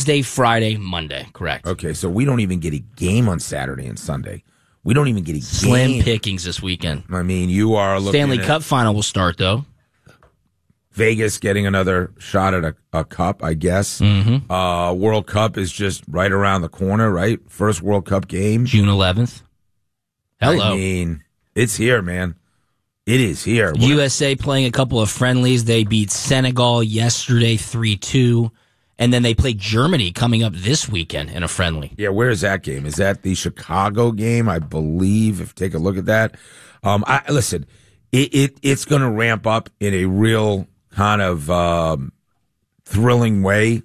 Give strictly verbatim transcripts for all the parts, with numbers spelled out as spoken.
Thursday, Friday, Monday. Correct. Okay, so we don't even get a game on Saturday and Sunday. We don't even get a Slim game. pickings this weekend. I mean, you are looking Stanley at Cup final will start, though. Vegas getting another shot at a, a cup, I guess. Mm-hmm. Uh, World Cup is just right around the corner, right? First World Cup game. June eleventh. Hello. I mean, it's here, man. It is here. U S A playing a couple of friendlies. They beat Senegal yesterday three two. And then they play Germany coming up this weekend in a friendly. Yeah, where is that game? Is that the Chicago game, I believe? If take a look at that. Um, I listen, it, it it's going to ramp up in a real kind of um, thrilling way.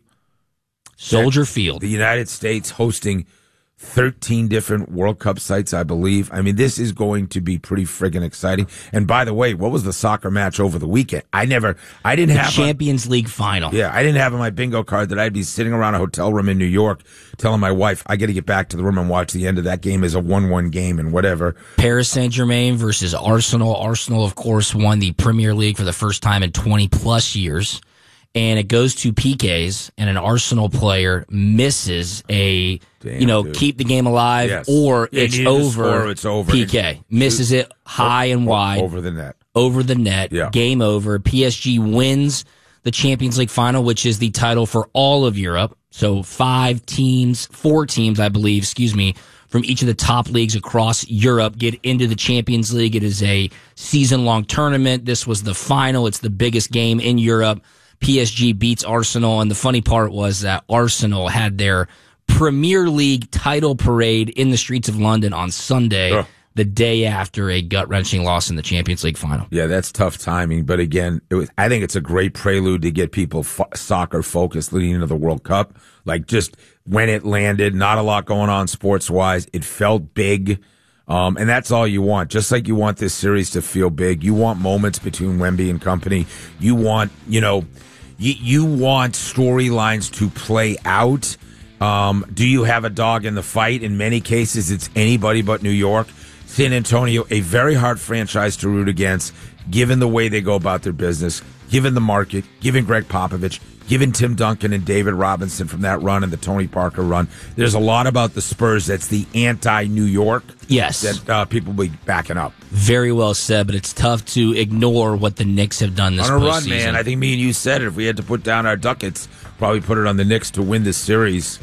Soldier Field. The United States hosting thirteen different World Cup sites, I believe. I mean, this is going to be pretty friggin' exciting. And by the way, what was the soccer match over the weekend? I never, I didn't the have Champions a, League final. Yeah, I didn't have on my bingo card that I'd be sitting around a hotel room in New York telling my wife, I got to get back to the room and watch the end of that game as a one one game and whatever. Paris Saint-Germain versus Arsenal. Arsenal, of course, won the Premier League for the first time in twenty plus years. And it goes to P Ks, and an Arsenal player misses a, Damn, you know, dude. keep the game alive, yes. or it's over, score, it's over. P K. Misses it high and wide. Over the net. Over the net. Yeah. Game over. P S G wins the Champions League final, which is the title for all of Europe. So five teams, four teams, I believe, excuse me, from each of the top leagues across Europe get into the Champions League. It is a season-long tournament. This was the final. It's the biggest game in Europe. P S G beats Arsenal, and the funny part was that Arsenal had their Premier League title parade in the streets of London on Sunday, Ugh. the day after a gut-wrenching loss in the Champions League final. Yeah, that's tough timing, but again, it was, I think it's a great prelude to get people fo- soccer-focused leading into the World Cup. Like, just when it landed, not a lot going on sports-wise. It felt big. Um, and that's all you want. Just like you want this series to feel big. You want moments between Wemby and company. You want, you know, you, you want storylines to play out. Um, do you have a dog in the fight? In many cases, it's anybody but New York. San Antonio, a very hard franchise to root against, given the way they go about their business, given the market, given Greg Popovich, given Tim Duncan and David Robinson from that run and the Tony Parker run. There's a lot about the Spurs that's the anti-New York. Yes. That uh, people will be backing up. Very well said, but it's tough to ignore what the Knicks have done this On a postseason. run, man. I think me and you said it. If we had to put down our ducats, probably put it on the Knicks to win this series.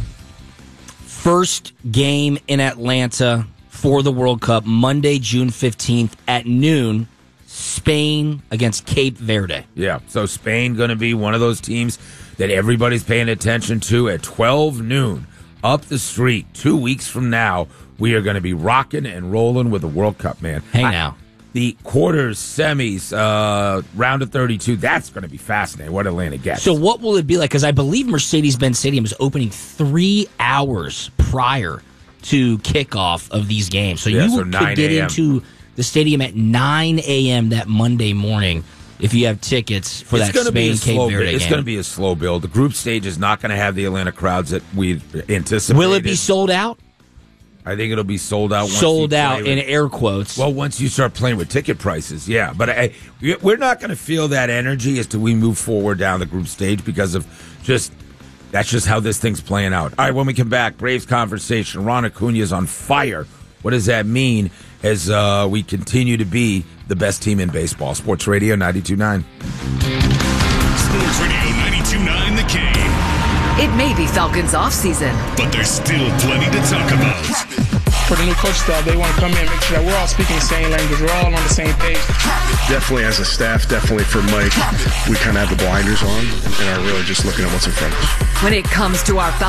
First game in Atlanta for the World Cup, Monday, June fifteenth at noon. Spain against Cape Verde. Yeah, so Spain going to be one of those teams that everybody's paying attention to at twelve noon up the street. Two weeks from now, we are going to be rocking and rolling with the World Cup, man. Hey, I, now. The quarters, semis, uh, round of thirty-two, that's going to be fascinating, what Atlanta gets. So what will it be like? Because I believe Mercedes-Benz Stadium is opening three hours prior to kickoff of these games. So yeah, you so could get into the stadium at nine a.m. that Monday morning if you have tickets for it's that Spain-Cape Verde build. game. It's going to be a slow build. The group stage is not going to have the Atlanta crowds that we anticipated. Will it be sold out? I think it'll be sold out. Once sold out with, in air quotes. Well, once you start playing with ticket prices, yeah. But I, we're not going to feel that energy as to we move forward down the group stage because of just that's just how this thing's playing out. All right, when we come back, Braves conversation. Ron Acuna is on fire. What does that mean as uh, we continue to be the best team in baseball? Sports Radio ninety-two point nine. Sports Radio ninety-two point nine The Game. It may be Falcons off-season, but there's still plenty to talk about. For the new coach staff, they want to come in and make sure that we're all speaking the same language. We're all on the same page. Definitely as a staff, definitely for Mike, we kind of have the blinders on and are really just looking at what's in front of us. When it comes to our Falcons,